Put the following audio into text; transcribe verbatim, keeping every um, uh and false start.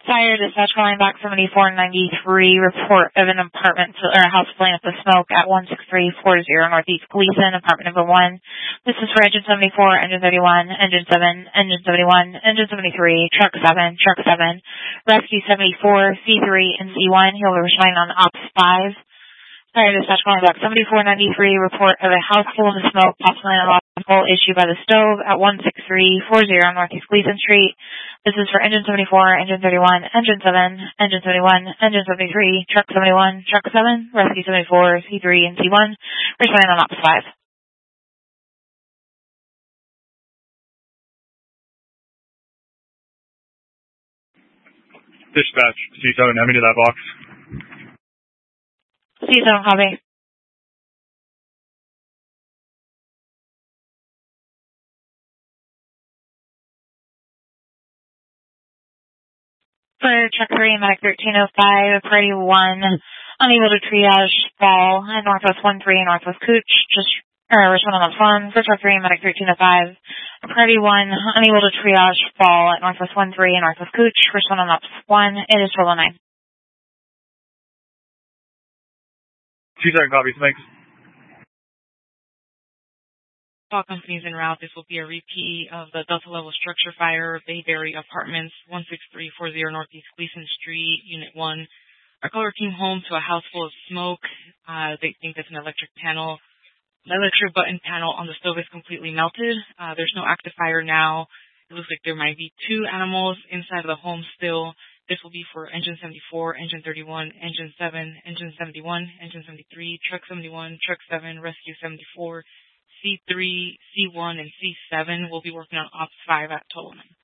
Fire dispatch calling back seventy-four ninety-three, report of an apartment or a house filling up with smoke at one six three four zero Northeast Gleason, apartment number one. This is for engine seventy-four, engine thirty-one, engine seven, engine seventy-one, engine seventy-three, truck seven, truck seven, rescue seventy-four, C three, and C one. He'll be responding on ops five. Fire dispatch calling back seventy-four ninety-three, report of a house full of smoke, possibly unlawful, issued by the stove at one six three four zero Northeast Gleason Street. This is for engine seventy-four, engine thirty-one, engine seven, engine seventy-one, engine seventy-three, truck seventy-one, truck seven, rescue seventy-four, C three, and C one. Responding on ops five. Dispatch, C seven, have me to that box. C seven, copy. For truck three, medic thirteen oh five, priority one, unable to triage fall at Northwest one three, Northwest Cooch, just, or respond on the phone. For truck three, medic thirteen oh five, priority one, unable to triage fall at Northwest one three, Northwest Cooch, respond on ops one, it is twelve oh nine. C seven copies, thanks. All companies en route. This will be a repeat of the Delta level structure fire, Bayberry Apartments, one six three four zero Northeast Gleason Street, Unit one. Our caller came home to a house full of smoke. Uh, they think it's an electric panel. The electric button panel on the stove is completely melted. Uh, there's no active fire now. It looks like there might be two animals inside of the home still. This will be for engine seventy-four, engine thirty-one, engine seven, engine seventy-one, engine seventy-three, truck seventy-one, truck seven, rescue seventy-four, C three, C one, and C seven. We'll be working on ops five at total nine.